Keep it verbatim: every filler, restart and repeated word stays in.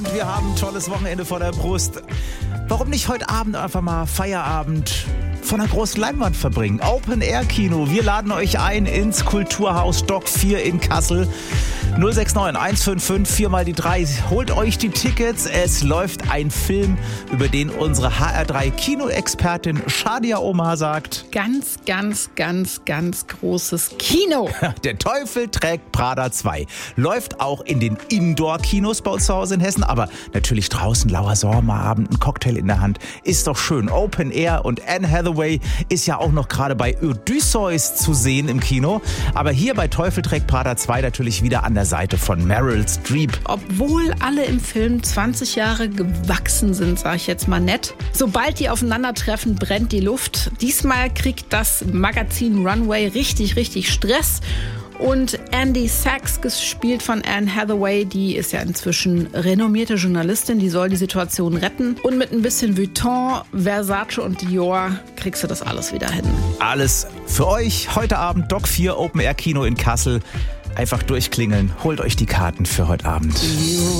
Wir haben ein tolles Wochenende vor der Brust. Warum nicht heute Abend einfach mal Feierabend von einer großen Leinwand verbringen? Open-Air-Kino. Wir laden euch ein ins Kulturhaus Dock vier in Kassel. null sechs neun eins fünf fünf vier mal die drei. Holt euch die Tickets. Es läuft ein Film, über den unsere H R drei Kinoexpertin Shadia Omar sagt: Ganz, ganz, ganz, ganz großes Kino. Der Teufel trägt Prada zwei. Läuft auch in den Indoor-Kinos bei uns zu Hause in Hessen, aber natürlich draußen, lauer Sommerabend, ein Cocktail in der Hand. Ist doch schön. Open Air, und Anne Hathaway ist ja auch noch gerade bei Odysseus zu sehen im Kino. Aber hier bei Teufel trägt Prada zwei natürlich wieder an der Seite von Meryl Streep. Obwohl alle im Film zwanzig Jahre gewachsen sind, sag ich jetzt mal nett. Sobald die aufeinandertreffen, brennt die Luft. Diesmal kriegt das Magazin Runway richtig, richtig Stress. Und Andy Sachs, gespielt von Anne Hathaway, die ist ja inzwischen renommierte Journalistin, die soll die Situation retten. Und mit ein bisschen Vuitton, Versace und Dior kriegst du das alles wieder hin. Alles für euch heute Abend, Dock vier Open Air Kino in Kassel. Einfach durchklingeln, holt euch die Karten für heute Abend.